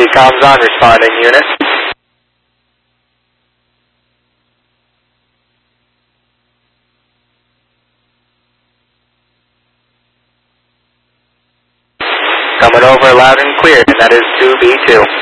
comms on, responding unit. Coming over loud and clear, and that is 2B2.